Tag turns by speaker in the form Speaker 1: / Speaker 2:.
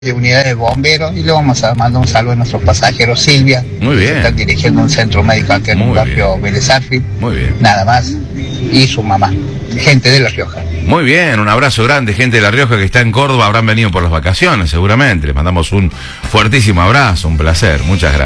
Speaker 1: de unidades de bomberos y le vamos a mandar un saludo a nuestros pasajeros. Silvia,
Speaker 2: Muy bien.
Speaker 1: que están dirigiendo un centro médico aquí en
Speaker 2: Muy
Speaker 1: el barrio
Speaker 2: bien.
Speaker 1: Vélez Arfield.
Speaker 2: Muy bien.
Speaker 1: Nada más. Y su mamá, gente de La Rioja.
Speaker 2: Muy bien, un abrazo grande, gente de La Rioja que está en Córdoba, habrán venido por las vacaciones seguramente. Les mandamos un fuertísimo abrazo, un placer, muchas gracias.